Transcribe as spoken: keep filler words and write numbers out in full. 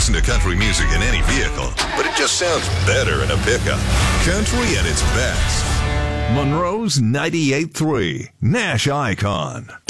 listen to country music in any vehicle, but it just sounds better in a pickup. Country at its best. Monroe's ninety-eight point three, Nash Icon.